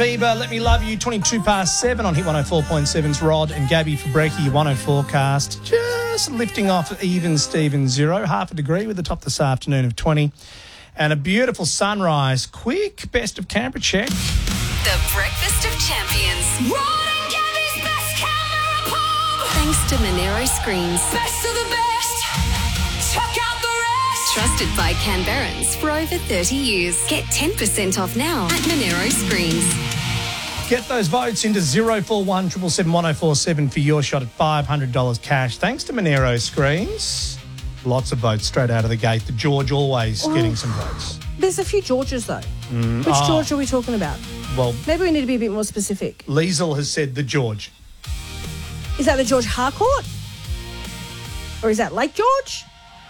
Bieber, Let Me Love You, 22 past 7 on Hit 104.7's Rod and Gabby Fabricki, your 104 forecast. Just lifting off even Steven 0, half a degree with the top this afternoon of 20. And a beautiful sunrise. Quick best of Canberra check. The Breakfast of Champions. Rod and Gabby's best camera pub. Thanks to Monero Screens. Best of the best. Check out the rest. Trusted by Canberrans for over 30 years. Get 10% off now at Monero Screens. Get those votes into 041 777 1047 for your shot at $500 cash. Thanks to Monero Screens. Lots of votes straight out of the gate. The George always getting some votes. There's a few Georges, though. Which George are we talking about? Well, Maybe we need to be a bit more specific. Liesl has said the George. Is that the George Harcourt? Or is that Lake George?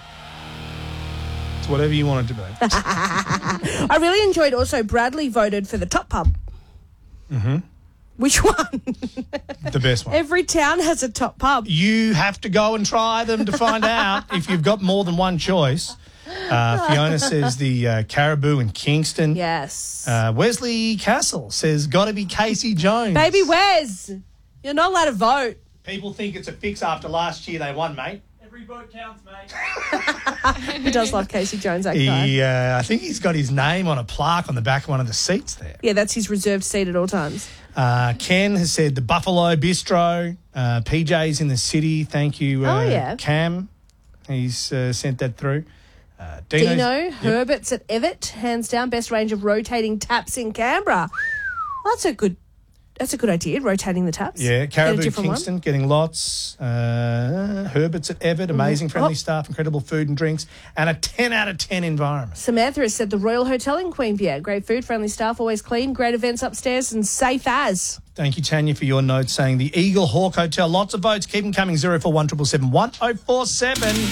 It's whatever you want it to be. I really enjoyed also Bradley voted for the top pub. Mm-hmm. Which one? The best one. Every town has a top pub. You have to go and try them to find out if you've got more than one choice. Fiona says the Caribou in Kingston. Yes. Wesley Castle says got to be Casey Jones. Baby Wes, you're not allowed to vote. People think it's a fix after last year they won, mate. Every vote counts, mate. He does love Casey Jones, that guy. I think he's got his name on a plaque on the back of one of the seats there. Yeah, that's his reserved seat at all times. Ken has said the Buffalo Bistro. PJ's in the city. Thank you, Cam. He's sent that through. Dino, Herbert's at Everett, hands down, best range of rotating taps in Canberra. Well, that's a good idea, rotating the taps. Yeah, Caribou Get a Kingston one. getting lots. Herbert's at Everett, amazing friendly staff, incredible food and drinks, and a 10 out of 10 environment. Samantha has said the Royal Hotel in Queanbeyan. Great food, friendly staff, always clean, great events upstairs and safe as. Thank you, Tanya, for your note saying the Eagle Hawk Hotel. Lots of votes. Keep them coming. 041 777 1047.